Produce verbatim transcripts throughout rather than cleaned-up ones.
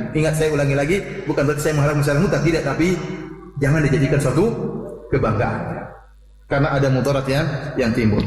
Ingat, saya ulangi lagi, bukan berarti saya mengharapkan secara mutlak, tidak, tapi jangan dijadikan suatu kebanggaan. Karena ada mudarat yang yang timbul.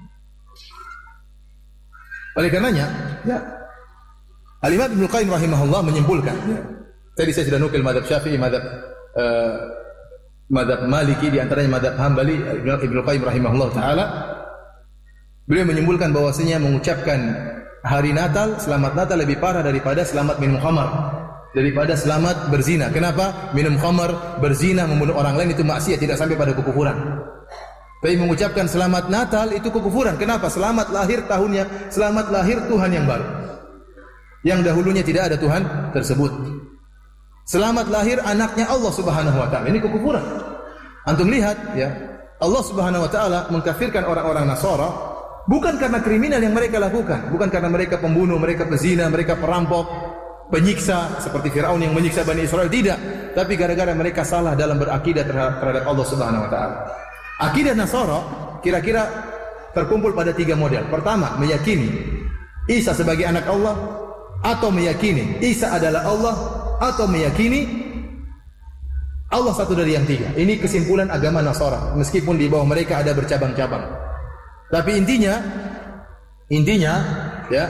Oleh karenanya, ya, Al-Imam Ibnu Qayyim rahimahullah menyimpulkan, ya, tadi saya sudah nukil mazhab Syafi'i, mazhab uh, mazhab Maliki, di antaranya mazhab Hambali. Ibnu Qayyim rahimahullah taala beliau menyimpulkan bahwasanya mengucapkan hari Natal, selamat Natal, lebih parah daripada selamat minum khamar, daripada selamat berzina. Kenapa? Minum khamar, berzina, membunuh orang lain itu maksiat, tidak sampai pada kekufuran. Tapi mengucapkan selamat Natal itu kekufuran. Kenapa? Selamat lahir tahunnya, selamat lahir Tuhan yang baru, yang dahulunya tidak ada Tuhan tersebut. Selamat lahir anaknya Allah Subhanahu wa taala. Ini kekufuran. Antum lihat, ya, Allah Subhanahu wa taala mengkafirkan orang-orang Nasara bukan karena kriminal yang mereka lakukan, bukan karena mereka pembunuh, mereka pezina, mereka perampok, penyiksa seperti Firaun yang menyiksa Bani Israel, tidak, tapi gara-gara mereka salah dalam berakidah terhadap, terhadap Allah Subhanahu wa taala. Akidah Nasara kira-kira terkumpul pada tiga model. Pertama, meyakini Isa sebagai anak Allah, atau meyakini Isa adalah Allah, atau meyakini Allah satu dari yang tiga. Ini kesimpulan agama Nasara, meskipun di bawah mereka ada bercabang-cabang. Tapi intinya, intinya, ya.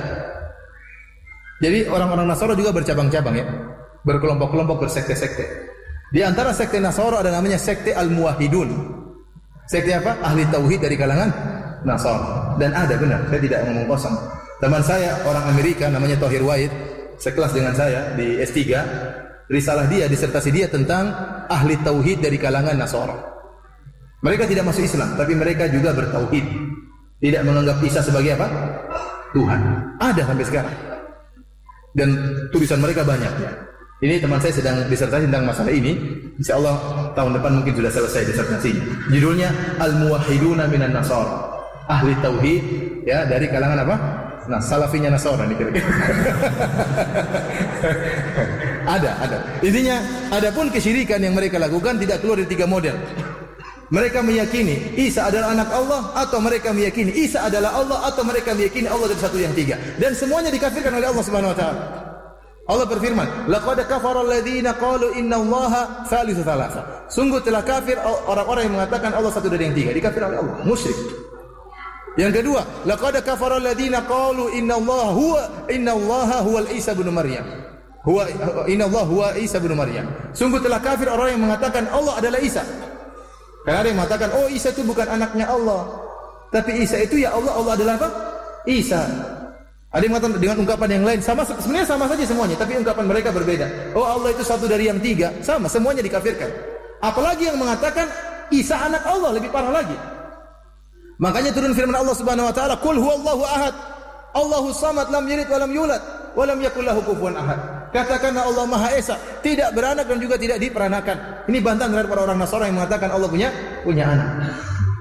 Jadi orang-orang Nasara juga bercabang-cabang, ya, berkelompok-kelompok, bersekte-sekte. Di antara sekte Nasara ada namanya sekte Al-Muwahhidun. Sekte apa? Ahli tauhid dari kalangan Nasara. Dan ada, benar, saya tidak ngomong kosong. Teman saya orang Amerika namanya Thohir Wahid, sekelas dengan saya di S tiga, risalah dia, disertasi dia tentang ahli tauhid dari kalangan Nasara. Mereka tidak masuk Islam, tapi mereka juga bertauhid, tidak menganggap Isa sebagai apa? Tuhan. Ada sampai sekarang. Dan tulisan mereka banyak, ya. Ini teman saya sedang disertasi tentang masalah ini. Insya Allah tahun depan mungkin sudah selesai disertasinya. Judulnya Al-Muwahhiduna minan Nasara. Ahli tauhid, ya, dari kalangan apa? Nah, salafinya Nasara nih kira-kira. Ada, ada. Intinya, adapun kesyirikan yang mereka lakukan tidak keluar dari tiga model. Mereka meyakini Isa adalah anak Allah, atau mereka meyakini Isa adalah Allah, atau mereka meyakini Allah dari satu yang tiga. Dan semuanya dikafirkan oleh Allah Subhanahu wa taala. Allah berfirman, "Laqad kafara alladziina qalu innallaha tsalitsu tsalatsa." Sungguh telah kafir orang-orang yang mengatakan Allah satu dari yang tiga. Dikafir oleh Allah, musyrik. Yang kedua, laqad kafara alladziina qalu innallaha huwa innallaha huwal Isa bin Maryam. Huwa innallaha huwa Isa bin Maryam. Sungguh telah kafir orang yang mengatakan Allah adalah Isa. Karena ada yang mengatakan, oh, Isa itu bukan anaknya Allah, tapi Isa itu ya Allah, Allah adalah apa? Isa. Ada yang mengatakan dengan ungkapan yang lain, sama, sebenarnya sama saja semuanya, tapi ungkapan mereka berbeda. Oh, Allah itu satu dari yang tiga, sama, semuanya dikafirkan. Apalagi yang mengatakan Isa anak Allah, lebih parah lagi. Makanya turun firman Allah Subhanahu wa taala, "Qul huwallahu ahad, Allahus samad, lam yalid wa lam yulad, wa lam yakul lahu kufuwan ahad." Katakanlah Allah Maha Esa, tidak beranak dan juga tidak diperanakan. Ini bantahan terhadap orang Nasara yang mengatakan Allah punya punya anak.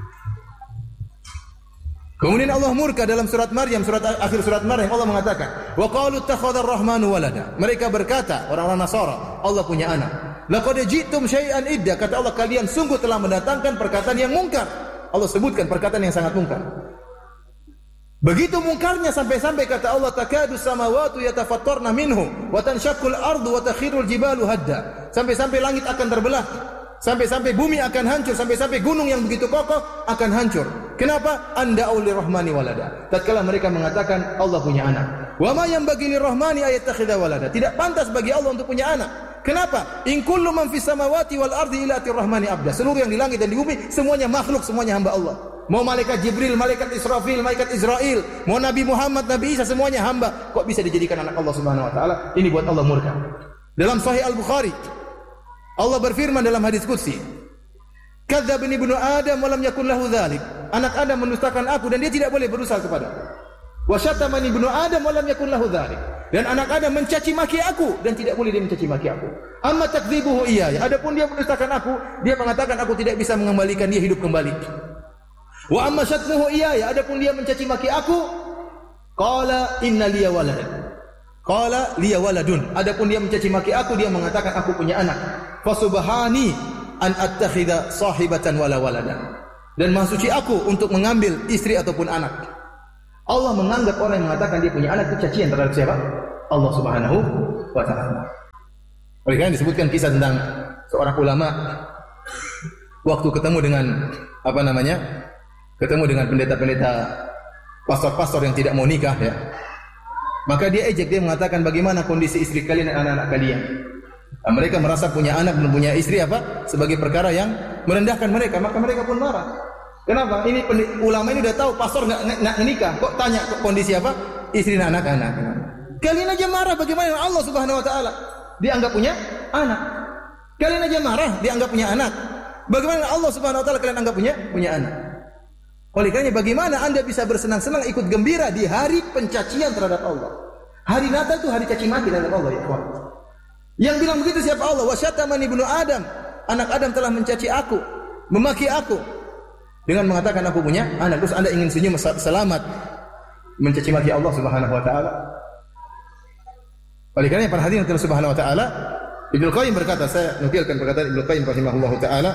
Kemudian Allah murka dalam surat Maryam, surat akhir surat Maryam, Allah mengatakan, "Wa qalu ittakhadha ar-rahmanu walada." Mereka berkata, orang-orang Nasara, Allah punya anak. "Laqad ji'tum syai'an idda." Kata Allah, kalian sungguh telah mendatangkan perkataan yang mungkar. Allah sebutkan perkataan yang sangat mungkar. Begitu mungkarnya sampai-sampai kata Allah, "Takadu samawati yatafattarna minhu wa tanshaqqul ardu wa takhirul jibalu hadda." Sampai-sampai langit akan terbelah, sampai-sampai bumi akan hancur, sampai-sampai gunung yang begitu kokoh akan hancur. Kenapa? Anda'u lirrahmani walada. Tatkala mereka mengatakan Allah punya anak. Wa ma yanbaghi lirrahmani ayattakhidha walada. Tidak pantas bagi Allah untuk punya anak. Kenapa? In kullu man fis samawati wal ardi illa atir-rahmani abda. Seluruh yang di langit dan di bumi semuanya makhluk, semuanya hamba Allah. Mau malaikat Jibril, malaikat Israfil, malaikat Israel, mau Nabi Muhammad, Nabi Isa, semuanya hamba. Kok bisa dijadikan anak Allah Subhanahu wa taala? Ini buat Allah murka. Dalam Sahih Al-Bukhari, Allah berfirman dalam hadis qudsi, "Kadzdzabani ibnu Adam wa lam yakul lahu dzalik." Anak Adam mendustakan aku dan dia tidak boleh berusaha kepadaku. "Wa syatamani ibnu Adam wa lam yakul lahu dzalik." Dan anak Adam mencaci maki aku dan tidak boleh dia mencaci maki aku. "Amma takdzibuhu iyaya." Adapun dia mendustakan aku, dia mengatakan aku tidak bisa mengembalikan dia hidup kembali. "Wa amma syatmuhu iyaya." Adapun dia mencaci maki aku, qala inna liya waladan. Qala liya waladun. Adapun dia mencaci maki aku, dia mengatakan aku punya anak. Fa subhani an attakhidha sahibatan wala waladan. Dan maha suci aku untuk mengambil istri ataupun anak. Allah menganggap orang yang mengatakan dia punya anak itu cacian terhadap siapa? Allah Subhanahu wa taala. Oleh karena disebutkan kisah tentang seorang ulama waktu ketemu dengan apa namanya? Ketemu dengan pendeta-pendeta pastor-pastor yang tidak mau nikah ya. Maka dia ejek, dia mengatakan bagaimana kondisi istri kalian dan anak-anak kalian. Nah, mereka merasa punya anak dan punya istri apa? Sebagai perkara yang merendahkan mereka, maka mereka pun marah. Kenapa? Ini ulama ini udah tahu pastor enggak enggak nikah, kok tanya kok kondisi apa? Istri dan anak-anak. Kalian aja marah bagaimana Allah Subhanahu wa taala dianggap punya anak. Kalian aja marah dianggap punya anak. Bagaimana Allah Subhanahu wa taala kalian anggap punya punya anak? Oleh karena bagaimana Anda bisa bersenang-senang ikut gembira di hari pencacian terhadap Allah? Hari Natal itu hari caci maki terhadap Allah ya kawan. Yang bilang begitu siapa? Allah. Wa syatamani ibnu Adam. Anak Adam telah mencaci aku, memaki aku dengan mengatakan aku punya anak. Terus Anda ingin senyum selamat mencaci maki Allah Subhanahu wa taala? Oleh karena para hadirin Allah Subhanahu wa taala, Ibnu Qayyim berkata, saya nukilkan perkataan Ibnu Qayyim rahimahullahu taala,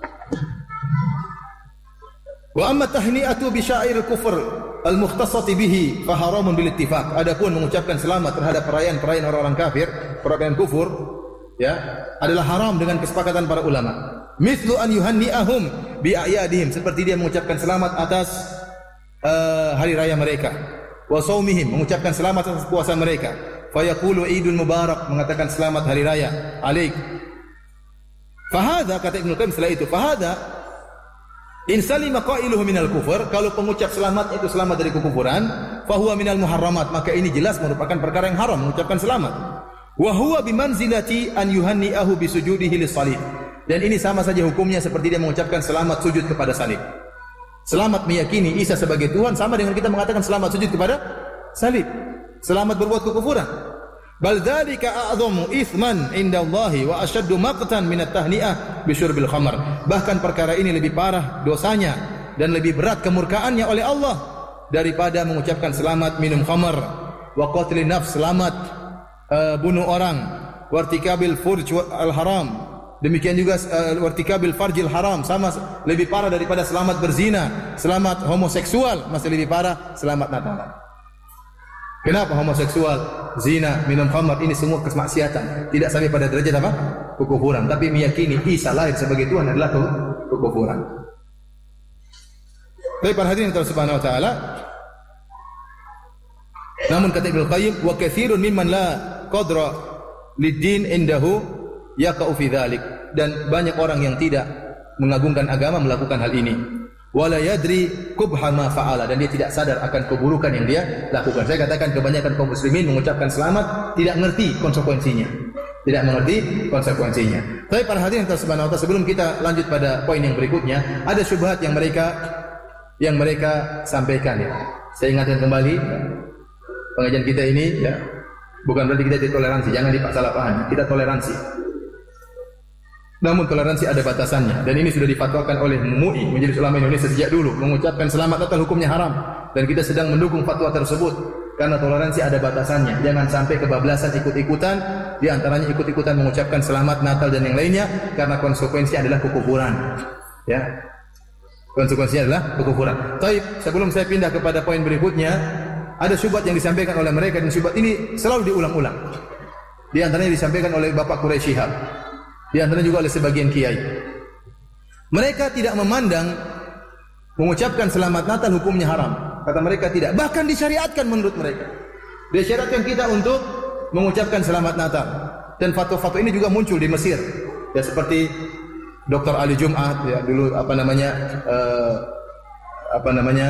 wa amma tahni'atu bi sya'iril kufr al-mukhtasati bihi fa haramun bil ittifaq. Adapun mengucapkan selamat terhadap perayaan-perayaan orang-orang kafir, perayaan kufur, ya, adalah haram dengan kesepakatan para ulama. Mithlu an yuhanni'ahum bi a'yadihim, seperti dia mengucapkan selamat atas uh, hari raya mereka. Wa shaumihim, mengucapkan selamat atas puasa mereka. Fa yaqulu Idul Mubarak, mengatakan selamat hari raya alaik. Fa hadza, kata Ibnu Qayyim setelah itu, fa hadza in salima qailuhu minal kufur, kalau pengucap selamat itu selamat dari kekufuran, fa huwa minal muharramat, maka ini jelas merupakan perkara yang haram mengucapkan selamat. Wa huwa bimanzilati an yuhanni'ahu bisujudihi lis-salib. Dan ini sama saja hukumnya seperti dia mengucapkan selamat sujud kepada salib. Selamat meyakini Isa sebagai Tuhan sama dengan kita mengatakan selamat sujud kepada salib. Selamat berbuat kekufuran. Bal dzalika a'dhamu itsman indallahi wa ashaddu maqtan min at-tahni'ah bi syurbil khamr. Bahkan perkara ini lebih parah dosanya dan lebih berat kemurkaannya oleh Allah daripada mengucapkan selamat minum khamr, wa qatlin nafs, selamat uh, bunuh orang, wartikabil furj al haram. Demikian juga uh, wartikabil farjil haram, sama lebih parah daripada selamat berzina, selamat homoseksual, masih lebih parah selamat Natalan. Kenapa homoseksual, zina, minum khamar ini semua kemaksiatan, tidak sampai pada derajat apa? Kekufuran, tapi meyakini Isa lahir sebagai Tuhan adalah kekufuran. Baik para hadirin Allah Subhanahu wa taala. Namun kata Ibnu Qayyim, wa katsirun mimman la qadra lid-din indahu yaqa'u fi dzalik, dan banyak orang yang tidak mengagungkan agama melakukan hal ini. Wala yadri kubha ma fa'ala, dan dia tidak sadar akan keburukan yang dia lakukan. Saya katakan kebanyakan kaum muslimin mengucapkan selamat tidak mengerti konsekuensinya. Tidak mengerti konsekuensinya. Tapi para hadirin Allah Subhanahu wa taala, sebelum kita lanjut pada poin yang berikutnya, ada syubhat yang mereka yang mereka sampaikan ya. Saya ingatkan kembali pengajian kita ini ya, bukan berarti kita tidak toleransi, jangan disalah pahami. Kita toleransi. Namun toleransi ada batasannya, dan ini sudah difatwakan oleh M U I, Majelis Ulama Indonesia, sejak dulu mengucapkan selamat Natal hukumnya haram, dan kita sedang mendukung fatwa tersebut karena toleransi ada batasannya. Jangan sampai kebablasan ikut-ikutan, di antaranya ikut-ikutan mengucapkan selamat Natal dan yang lainnya, karena konsekuensinya adalah kekufuran. Ya, konsekuensinya adalah kekufuran. Taib, sebelum saya pindah kepada poin berikutnya, ada syubhat yang disampaikan oleh mereka, dan syubhat ini selalu diulang-ulang. Di antaranya disampaikan oleh Bapak Quraisy Shihab, di antara juga oleh sebagian kiai. Mereka tidak memandang mengucapkan selamat Natal hukumnya haram. Kata mereka tidak. Bahkan disyariatkan menurut mereka. Disyariatkan kita untuk mengucapkan selamat Natal. Dan fatwa-fatwa ini juga muncul di Mesir. Ya, seperti Doktor Ali Jumat ya, dulu apa namanya uh, apa namanya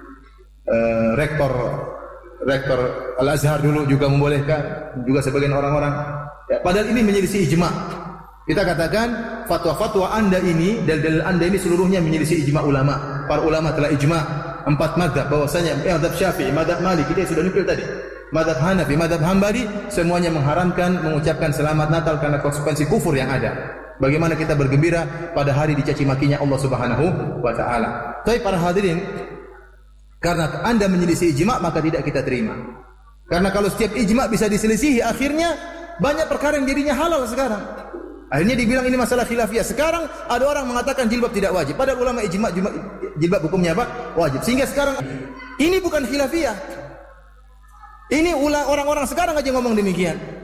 uh, rektor rektor Al-Azhar dulu juga membolehkan, juga sebagian orang-orang. Ya, padahal ini menyelisih ijma'. Kita katakan fatwa-fatwa Anda ini, dalil-dalil Anda ini seluruhnya menyelisih ijma' ulama. Para ulama telah ijma' empat mazhab bahwasanya mazhab Syafi'i, mazhab Maliki, kita sudah nukil tadi, mazhab Hanafi, mazhab Hambali, semuanya mengharamkan mengucapkan selamat Natal karena konsekuensi kufur yang ada. Bagaimana kita bergembira pada hari dicaci makinya Allah Subhanahu wa taala. Tapi para hadirin, karena Anda menyelisih ijma' maka tidak kita terima. Karena kalau setiap ijma' bisa diselisihi, akhirnya banyak perkara yang jadinya halal sekarang. Akhirnya dibilang ini masalah khilafiyah. Sekarang ada orang mengatakan jilbab tidak wajib, padahal ulama ijma' jilbab hukumnya apa? Wajib. Sehingga sekarang ini bukan khilafiyah. Ini orang-orang sekarang aja ngomong demikian.